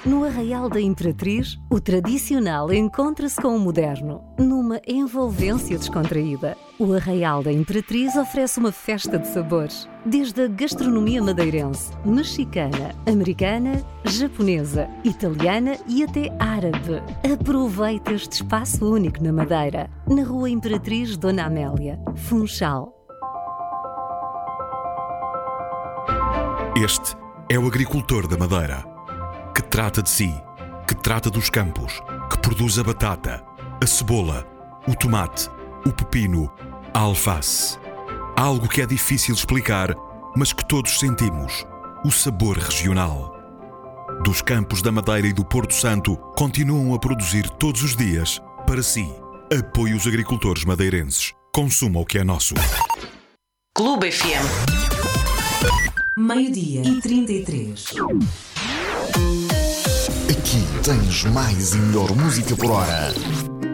No Arraial da Imperatriz, o tradicional encontra-se com o moderno, numa envolvência descontraída. O Arraial da Imperatriz oferece uma festa de sabores, desde a gastronomia madeirense, mexicana, americana, japonesa, italiana e até árabe. Aproveite este espaço único na Madeira, na Rua Imperatriz Dona Amélia, Funchal. Este é o agricultor da Madeira, que trata de si, que trata dos campos, que produz a batata, a cebola, o tomate, o pepino, a alface. Algo que é difícil explicar, mas que todos sentimos: o sabor regional. Dos campos da Madeira e do Porto Santo, continuam a produzir todos os dias para si. Apoie os agricultores madeirenses. Consuma o que é nosso. Clube FM. 12:33. Aqui tens mais e melhor música por hora.